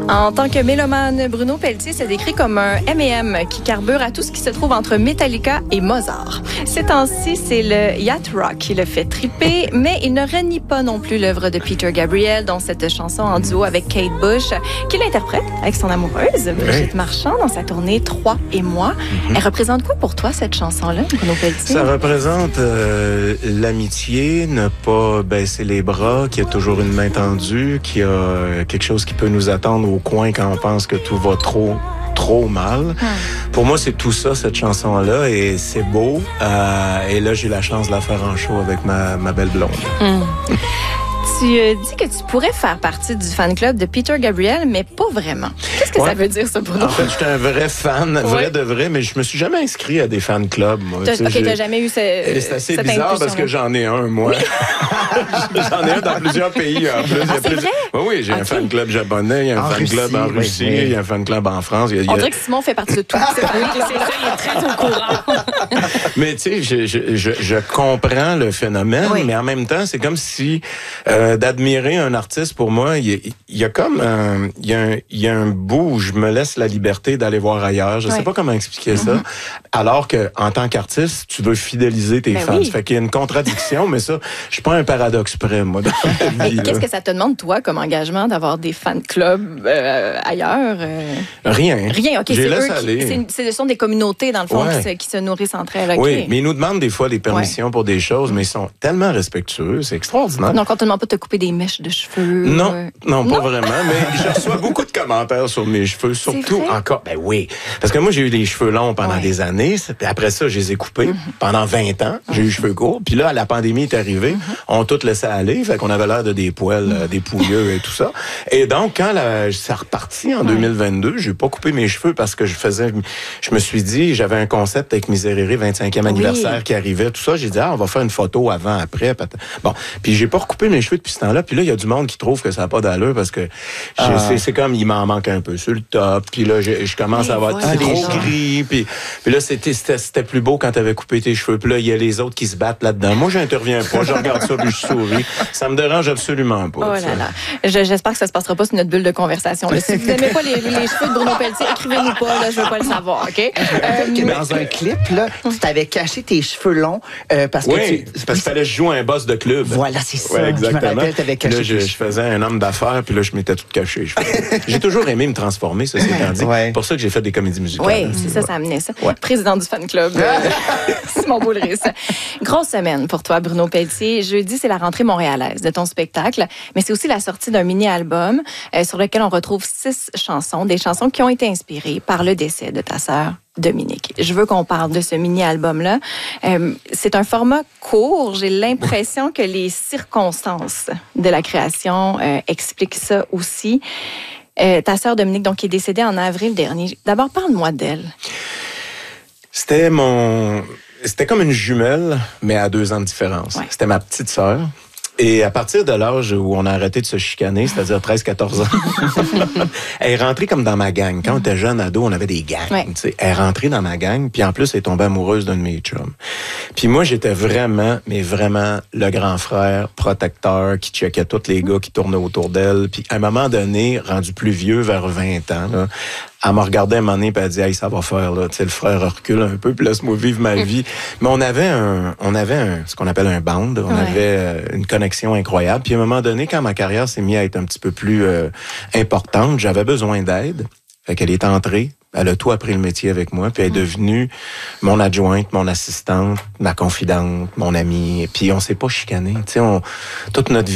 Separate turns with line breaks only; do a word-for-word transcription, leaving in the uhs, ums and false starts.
En tant que mélomane, Bruno Pelletier se décrit comme un M et M qui carbure à tout ce qui se trouve entre Metallica et Mozart. Ces temps-ci, c'est le yacht rock qui le fait triper, mais il ne renie pas non plus l'œuvre de Peter Gabriel, dont cette chanson en duo avec Kate Bush, qu'il interprète avec son amoureuse, Brigitte
oui.
Marchand, dans sa tournée Trois et moi. Mm-hmm. Elle représente quoi pour toi, cette chanson-là, Bruno Pelletier?
Ça représente euh, l'amitié, ne pas baisser les bras, qui a toujours une main tendue, qui a quelque chose qui peut nous attendre au coin quand on pense que tout va trop trop mal. Hum. Pour moi, c'est tout ça, cette chanson-là, et c'est beau. Euh, et là, j'ai la chance de la faire en show avec ma, ma belle blonde.
Hum. Tu euh, dis que tu pourrais faire partie du fan club de Peter Gabriel, mais pas vraiment. Qu'est-ce que
ouais.
ça veut dire, ça, pour nous?
En fait, j'étais un vrai fan, vrai ouais. de vrai, mais je me suis jamais inscrit à des fan clubs, moi.
T'as, ok, t'as jamais eu ce,
et c'est assez bizarre parce que j'en ai un, moi. Oui. J'en ai un dans plusieurs pays, en plus.
Ah, c'est
plus...
vrai?
Oui, oui, j'ai okay. un fan club japonais, il y a un
en
fan
Russie,
club en Russie, oui, oui. il y a un fan club en France. Il y a, il y a...
On dirait que Simon fait partie de tout. C'est ça, il est très au courant.
Mais tu sais, je, je, je, je comprends le phénomène, oui. mais en même temps, c'est comme si euh, d'admirer un artiste, pour moi, il y a, il y a comme un, il y a un, il y a un bout où je me laisse la liberté d'aller voir ailleurs. Je oui. sais pas comment expliquer mm-hmm. ça. Alors que, en tant qu'artiste, tu veux fidéliser tes ben fans. Oui. Fait qu'il y a une contradiction, mais ça, je suis pas un paradoxe près, moi, dans ma vie.
Qu'est-ce que ça te demande, toi, comme engagement, d'avoir des fan clubs euh, ailleurs? Euh...
Rien.
Rien, OK.
C'est
eux
aller.
Qui, c'est, ce sont des communautés, dans le fond, ouais. qui, se, qui se nourrissent entre elles. Okay.
Oui, mais ils nous demandent des fois des permissions ouais. pour des choses, mais ils sont tellement respectueux. C'est extraordinaire.
Donc, on te demande pas de te couper des mèches de cheveux?
Non,
euh...
non, pas non? vraiment, mais je reçois beaucoup de commentaires sur mes cheveux, surtout encore. Ben oui, parce que moi, j'ai eu les cheveux longs pendant ouais. des années, puis après ça, je les ai coupés. Mm-hmm. Pendant vingt ans, j'ai mm-hmm. eu les cheveux courts, puis là, la pandémie est arrivée, mm-hmm. on tout laissé aller, fait qu'on avait l'air de des poils, mm-hmm. des pouilleux et tout ça. Et donc, quand la, ça reparti en ouais. deux mille vingt-deux, j'ai pas coupé mes cheveux parce que je faisais, je me suis dit, j'avais un concept avec Miserere, vingt-cinquième anniversaire oui. qui arrivait, tout ça. J'ai dit, ah, on va faire une photo avant, après. Bon, puis j'ai pas recoupé mes cheveux depuis ce temps-là, puis là, il y a du monde qui trouve que ça n'a pas d'allure parce que ah. c'est, c'est comme, il m'en manque un peu sur le top, puis là, je, je commence mais à avoir voilà. c'est trop gris, puis, puis là, c'était, c'était, c'était plus beau quand t'avais coupé tes cheveux, puis là, il y a les autres qui se battent là-dedans. Moi, j'interviens pas, je regarde ça, puis je souris. Ça me dérange absolument pas.
Oh là là. Je, j'espère que ça se passera pas sur notre bulle de conversation. Là. Si vous n'aimez pas les, les cheveux de Bruno Pelletier, écrivez-nous pas, là, je veux pas le savoir, OK?
Euh, que dans un clip, là, tu t'avais caché tes cheveux longs euh, parce que
oui,
tu...
c'est parce qu'il fallait jouer un boss de club.
Voilà, c'est ça.
Ouais, exactement.
Je me rappelle, t'avais caché
là, je, je faisais un homme d'affaires, puis là, je m'étais tout caché. J'ai toujours aimé me transformer, ça, c'est étant dit. Ouais. C'est pour ça que j'ai fait des comédies musicales.
Oui, c'est ça, ça amenait ça. Ouais. Président du fan club, euh, Simon Boulris. Grosse semaine pour toi, Bruno Pelletier. Jeudi, c'est la rentrée montréalaise de ton spectacle, mais c'est aussi la sortie d'un mini-album euh, sur lequel on retrouve six chansons, des chansons qui ont été inspirées par le décès de ta sœur, Dominique. Je veux qu'on parle de ce mini-album-là. Euh, c'est un format court. J'ai l'impression que les circonstances de la création euh, expliquent ça aussi. Euh, ta sœur Dominique, donc, qui est décédée en avril dernier. D'abord, parle-moi d'elle.
C'était mon... C'était comme une jumelle, mais à deux ans de différence. Ouais. C'était ma petite sœur. Et à partir de l'âge où on a arrêté de se chicaner, c'est-à-dire treize quatorze ans, elle est rentrée comme dans ma gang. Quand on était jeune ado, on avait des gangs. Ouais. Elle est rentrée dans ma gang, puis en plus, elle est tombée amoureuse d'un de mes chums. Puis moi, j'étais vraiment, mais vraiment le grand frère protecteur qui checkait tous les gars qui tournaient autour d'elle. Puis à un moment donné, rendu plus vieux, vers vingt ans, là, elle m'a regardé un moment donné, puis elle a dit, hey, ça va faire, là. Tu sais, le frère recule un peu, puis laisse-moi vivre ma vie. Mais on avait un, on avait un, ce qu'on appelle un band. On ouais. avait une connexion incroyable. Puis à un moment donné, quand ma carrière s'est mise à être un petit peu plus euh, importante, j'avais besoin d'aide. Fait qu'elle est entrée. Elle a tout appris le métier avec moi, puis elle est devenue mon adjointe, mon assistante, ma confidente, mon amie. Puis on s'est pas chicané. Tu sais, on, toute notre vie.